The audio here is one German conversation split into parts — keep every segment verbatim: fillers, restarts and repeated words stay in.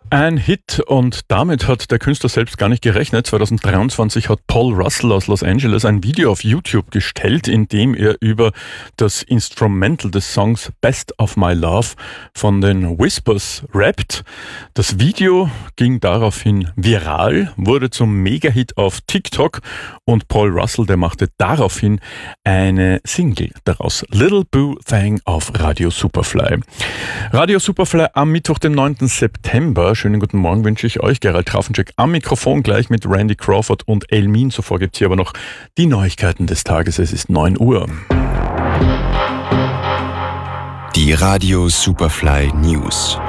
Ein Hit, und damit hat der Künstler selbst gar nicht gerechnet. zwanzig dreiundzwanzig hat Paul Russell aus Los Angeles ein Video auf YouTube gestellt, in dem er über das Instrumental des Songs Best of My Love von den Whispers rappt. Das Video ging daraufhin viral, wurde zum Mega-Hit auf TikTok, und Paul Russell, der machte daraufhin eine Single daraus. Little Boo Thang auf Radio Superfly. Radio Superfly am Mittwoch, den neunten September. Schönen guten Morgen wünsche ich euch. Gerald Trafenczek am Mikrofon, gleich mit Randy Crawford und Elmin. Zuvor gibt es hier aber noch die Neuigkeiten des Tages. Es ist neun Uhr. Die Radio Superfly News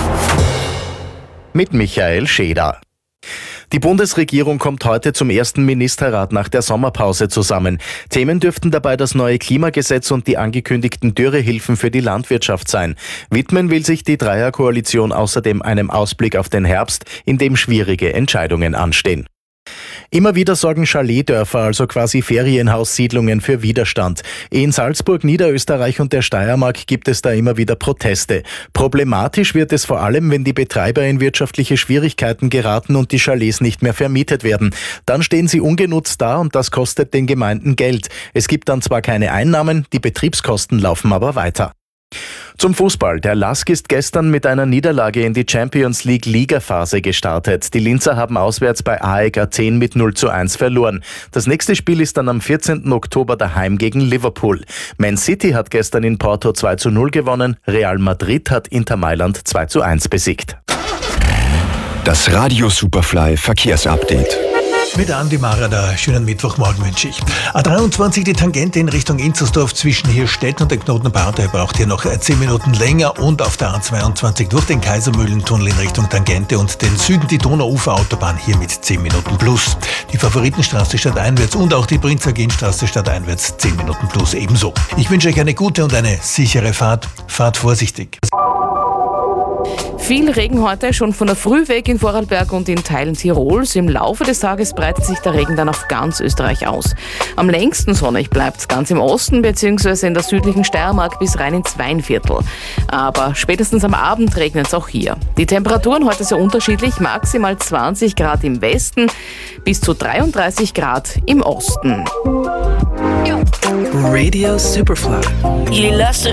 mit Michael Scheder. Die Bundesregierung kommt heute zum ersten Ministerrat nach der Sommerpause zusammen. Themen dürften dabei das neue Klimagesetz und die angekündigten Dürrehilfen für die Landwirtschaft sein. Widmen will sich die Dreierkoalition außerdem einem Ausblick auf den Herbst, in dem schwierige Entscheidungen anstehen. Immer wieder sorgen Chaletdörfer, also quasi Ferienhaussiedlungen, für Widerstand. In Salzburg, Niederösterreich und der Steiermark gibt es da immer wieder Proteste. Problematisch wird es vor allem, wenn die Betreiber in wirtschaftliche Schwierigkeiten geraten und die Chalets nicht mehr vermietet werden. Dann stehen sie ungenutzt da, und das kostet den Gemeinden Geld. Es gibt dann zwar keine Einnahmen, die Betriebskosten laufen aber weiter. Zum Fußball. Der Lask ist gestern mit einer Niederlage in die Champions League Ligaphase gestartet. Die Linzer haben auswärts bei A E K Athen mit null zu eins verloren. Das nächste Spiel ist dann am vierzehnten Oktober daheim gegen Liverpool. Man City hat gestern in Porto zwei zu null gewonnen. Real Madrid hat Inter Mailand zwei zu eins besiegt. Das Radio Superfly Verkehrsupdate. Mit Andi Marada, schönen Mittwochmorgen wünsche ich. A dreiundzwanzig, die Tangente in Richtung Inzersdorf zwischen Hirstetten und dem Knotenbau, der braucht hier noch zehn Minuten länger, und auf der A zweiundzwanzig durch den Kaisermühlentunnel in Richtung Tangente und den Süden die Donauuferautobahn hier mit zehn Minuten plus. Die Favoritenstraße stadteinwärts und auch die Prinz-Eugen-Straße stadteinwärts zehn Minuten plus ebenso. Ich wünsche euch eine gute und eine sichere Fahrt. Fahrt vorsichtig. Viel Regen heute, schon von der Früh weg in Vorarlberg und in Teilen Tirols. Im Laufe des Tages breitet sich der Regen dann auf ganz Österreich aus. Am längsten sonnig bleibt es ganz im Osten bzw. in der südlichen Steiermark bis rein ins Weinviertel. Aber spätestens am Abend regnet es auch hier. Die Temperaturen heute sehr unterschiedlich, maximal zwanzig Grad im Westen bis zu dreiunddreißig Grad im Osten. Radio Superfly. Jullie luisteren